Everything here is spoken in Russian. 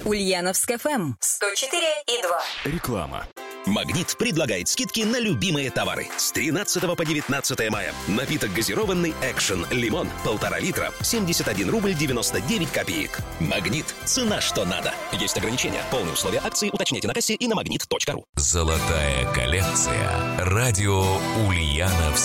Ульяновск ФМ 104,2. Реклама. «Магнит» предлагает скидки на любимые товары. С 13 по 19 мая. Напиток газированный «Экшен Лимон» 1,5 литра. 71 рубль 99 копеек. «Магнит». Цена, что надо. Есть ограничения. Полные условия акции уточняйте на кассе и на magnet.ru. Золотая коллекция. Радио Ульяновск.